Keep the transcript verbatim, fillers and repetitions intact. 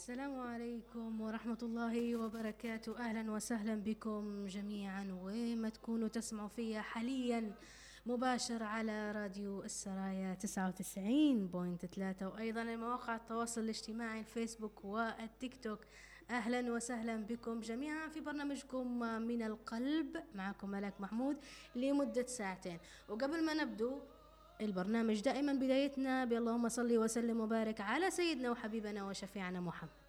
السلام عليكم ورحمة الله وبركاته. أهلا وسهلا بكم جميعا وين ما تكونوا تسمعوا فيها حاليا مباشر على راديو السرايا تسعة وتسعين بوينت ثلاثة، وأيضا مواقع التواصل الاجتماعي الفيسبوك والتيك توك. أهلا وسهلا بكم جميعا في برنامجكم من القلب، معكم ملاك محمود لمدة ساعتين. وقبل ما نبدو البرنامج دائما بدايتنا باللهم صل وسلم وبارك على سيدنا وحبيبنا وشفيعنا محمد.